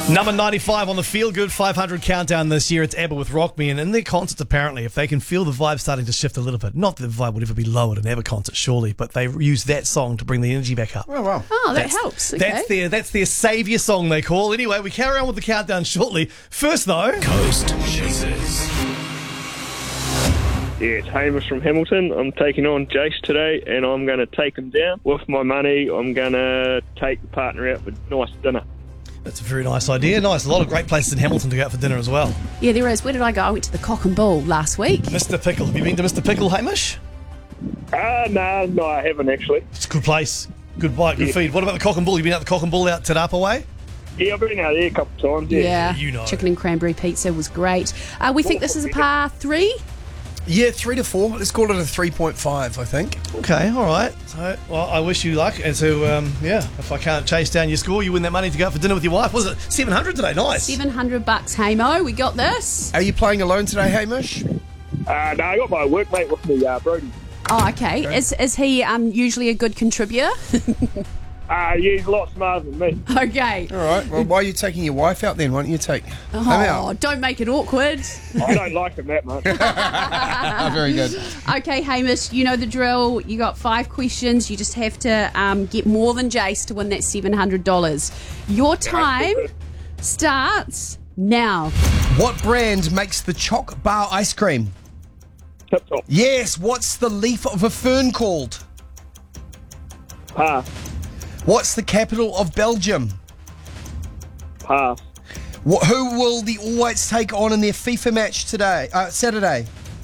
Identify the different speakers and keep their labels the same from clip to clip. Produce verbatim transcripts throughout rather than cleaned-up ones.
Speaker 1: Number ninety-five on the Feel Good five hundred countdown this year. It's ABBA with Rock Me. And in their concerts, apparently, if they can feel the vibe starting to shift a little bit, not that the vibe would ever be low at an ABBA concert, surely, but they use that song to bring the energy back up.
Speaker 2: Oh, wow.
Speaker 3: Oh, that
Speaker 1: That's-
Speaker 3: helps. Okay.
Speaker 1: That's their, that's their saviour song, they call. Anyway, we carry on with the countdown shortly. First, though...
Speaker 4: Coast Chasers.
Speaker 5: Yeah, it's Hamish from Hamilton. I'm taking on Jace today, and I'm going to take him down. With my money, I'm going to take the partner out for a nice dinner.
Speaker 1: That's a very nice idea. Nice. A lot of great places in Hamilton to go out for dinner as well.
Speaker 3: Yeah, there is. Where did I go? I went to the Cock and Bull last week.
Speaker 1: Mister Pickle. Have you been to Mister Pickle, Hamish?
Speaker 5: Ah, uh, no, no, I haven't actually.
Speaker 1: It's a good place. Good bite, good
Speaker 5: Yeah.
Speaker 1: feed. What about the Cock and Bull? You been out the Cock and Bull out Te Rapa way?
Speaker 5: Yeah, I've been out there a couple of times. Yeah.
Speaker 3: Yeah.
Speaker 1: you know.
Speaker 3: Chicken and cranberry pizza was great. Uh, we think this is a par three.
Speaker 2: Yeah, three to four. Let's call it a three point five, I think.
Speaker 1: Okay, all right. So, well, I wish you luck. And so, um, yeah, if I can't chase down your score, you win that money to go out for dinner with your wife. Was it seven hundred today? Nice.
Speaker 3: seven hundred bucks, Hamo. We got this.
Speaker 2: Are you playing alone today, Hamish?
Speaker 5: Uh, no, I got my workmate with me, uh, Brody.
Speaker 3: Oh, okay.
Speaker 2: Okay.
Speaker 3: Is is he um, usually a good contributor?
Speaker 5: Uh, yeah, he's a lot smarter than me.
Speaker 3: Okay.
Speaker 2: All right. Well, why are you taking your wife out then? Why don't you take him
Speaker 3: Oh,
Speaker 2: out?
Speaker 3: don't make it awkward.
Speaker 5: I don't like him that much.
Speaker 2: Oh, very good.
Speaker 3: Okay, Hamish, you know the drill. You got five questions. You just have to um, get more than Jace to win that seven hundred dollars. Your time starts now.
Speaker 2: What brand makes the Choc Bar ice cream?
Speaker 5: Tip top.
Speaker 2: Yes. What's the leaf of a fern called?
Speaker 5: Pass.
Speaker 2: What's the capital of Belgium?
Speaker 5: Pass.
Speaker 2: What, who will the All Whites take on in their FIFA match today? Uh, Saturday.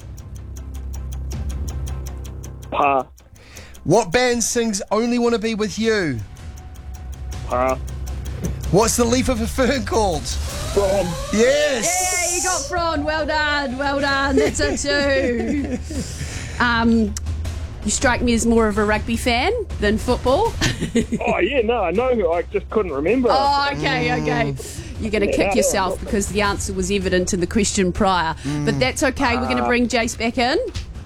Speaker 5: Pass.
Speaker 2: What band sings "Only Want to Be with You"?
Speaker 5: Pass.
Speaker 2: What's the leaf of a fern called?
Speaker 5: From.
Speaker 2: Yes.
Speaker 3: Yeah, you got Fron. Well done. Well done. That's a two. um, you strike me as more of a rugby fan than football.
Speaker 5: Oh, yeah, no, I know. I just couldn't remember.
Speaker 3: Oh, okay, okay. You're going to kick yourself because the answer was evident in the question prior. But that's okay. We're going to bring Jace back in.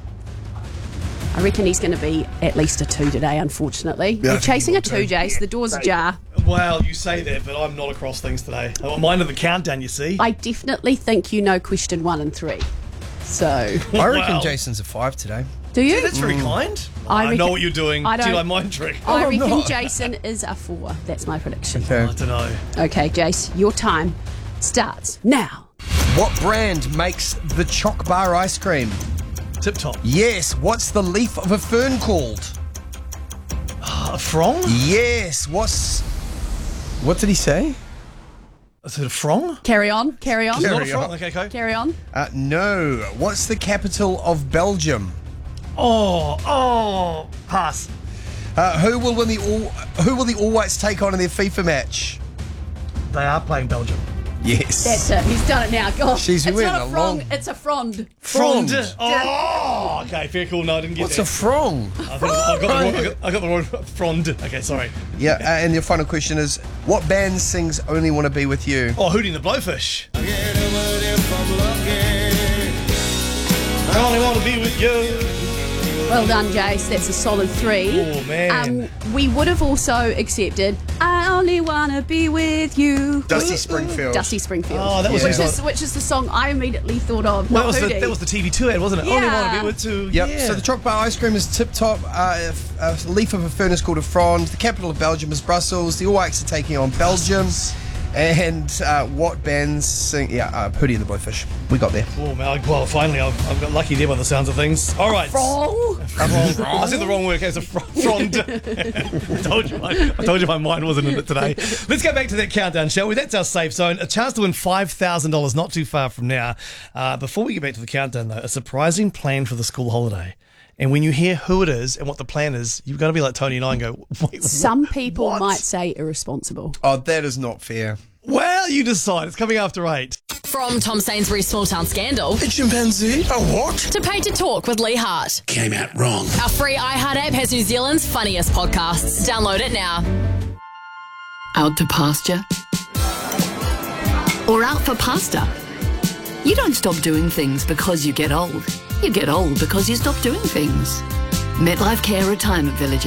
Speaker 3: I reckon he's going to be at least a two today, unfortunately.
Speaker 2: Yeah, I
Speaker 3: You're
Speaker 2: think
Speaker 3: chasing
Speaker 2: he
Speaker 3: a
Speaker 2: will
Speaker 3: two, Jace. The door's ajar.
Speaker 1: Well, you say that, but I'm not across things today. I'm mine of the countdown, you see.
Speaker 3: I definitely think you know question one and three. So,
Speaker 2: I reckon
Speaker 1: Wow.
Speaker 2: Jason's a five today.
Speaker 3: do you?
Speaker 1: That's very kind.
Speaker 3: I
Speaker 1: I, know
Speaker 3: reckon-
Speaker 1: what you're doing.
Speaker 3: I
Speaker 1: Do you
Speaker 3: don't-
Speaker 1: like mind trick?
Speaker 3: I
Speaker 2: Oh,
Speaker 3: reckon
Speaker 2: no.
Speaker 3: Jason is a four. That's my prediction.
Speaker 2: Okay.
Speaker 1: I don't know.
Speaker 3: Okay, Jace, your time starts now.
Speaker 2: What brand makes the Choc Bar ice cream?
Speaker 1: Tip top.
Speaker 2: Yes. What's the leaf of a fern called?
Speaker 1: Uh, Frong?
Speaker 2: Yes. What's... What did he say?
Speaker 1: Is it a frong?
Speaker 3: Carry on, carry on,
Speaker 1: Is it not a
Speaker 2: Carry
Speaker 1: frong?
Speaker 2: on.
Speaker 1: Okay, okay.
Speaker 3: carry on.
Speaker 2: Uh, no. What's the capital of Belgium?
Speaker 1: Oh, oh, pass.
Speaker 2: Uh, who will win the all? Who will the All Whites take on in their FIFA match?
Speaker 1: They are playing Belgium.
Speaker 2: Yes.
Speaker 3: That's it. He's done it now. Gosh,
Speaker 2: Jeez, we
Speaker 3: it's
Speaker 2: went
Speaker 3: not a
Speaker 2: a
Speaker 3: frond.
Speaker 2: long-
Speaker 3: It's a frond.
Speaker 1: Frond.
Speaker 2: Frond.
Speaker 1: Oh, okay, fair cool. No, I didn't get
Speaker 2: What's
Speaker 1: that.
Speaker 2: a frong?
Speaker 1: I, thought I, got the wrong, I, got, I got the wrong frond. Okay, sorry.
Speaker 2: Yeah. Uh, and your final question is: what band sings "Only Want to Be with You"?
Speaker 1: Oh, Hootie and the Blowfish. I only want to be with you.
Speaker 3: Well done, Jace. That's a solid three.
Speaker 1: Oh, man.
Speaker 3: Um, we would have also accepted "I Only Wanna Be With You."
Speaker 2: Dusty Springfield.
Speaker 3: Dusty Springfield.
Speaker 1: Oh, that was
Speaker 3: which
Speaker 1: the
Speaker 3: is
Speaker 1: song-
Speaker 3: which is the song I immediately thought of.
Speaker 1: Well,
Speaker 3: not
Speaker 1: that was, the,
Speaker 3: Hootie.
Speaker 1: that was the T V two ad, wasn't it? Only
Speaker 3: Yeah.
Speaker 1: want to be with two.
Speaker 2: Yep.
Speaker 1: Yeah.
Speaker 2: So the Choc Bar ice cream is tip top. Uh, a leaf of a fern is called a frond. The capital of Belgium is Brussels. The All Whites are taking on Belgium. And uh, what bands sing? Yeah, uh, Hootie and the Blowfish. We got there.
Speaker 1: Oh, man. Well, finally, I've, I've got lucky there by the sounds of things. All right.
Speaker 3: Frong.
Speaker 1: Wrong. I said the wrong word. It's a fr- frond. I told you, my, I told you my mind wasn't in it today. Let's go back to that countdown, shall we? That's our safe zone. A chance to win five thousand dollars not too far from now. Uh, before we get back to the countdown, though, a surprising plan for the school holiday. And when you hear who it is and what the plan is, you're going to be like Tony and I and go, wait,
Speaker 3: Some
Speaker 1: what?
Speaker 3: people
Speaker 1: What?
Speaker 3: might say irresponsible.
Speaker 2: Oh, that is not fair.
Speaker 1: Well, you decide. It's coming after eight.
Speaker 6: From Tom Sainsbury's Small Town Scandal
Speaker 4: A chimpanzee? A what?
Speaker 6: to Paid to Talk with Lee Hart.
Speaker 4: Came out wrong.
Speaker 6: Our free iHeart app has New Zealand's funniest podcasts. Download it now.
Speaker 7: Out to pasture? Or out for pasta? You don't stop doing things because you get old. You get old because you stop doing things. MetLife Care Retirement Village